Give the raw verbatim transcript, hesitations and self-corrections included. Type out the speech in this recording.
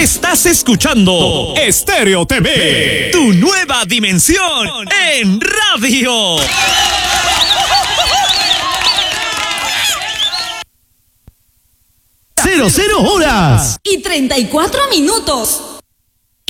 Estás escuchando Estéreo T V, tu nueva dimensión en radio. Cero, cero horas. Y treinta y cuatro minutos.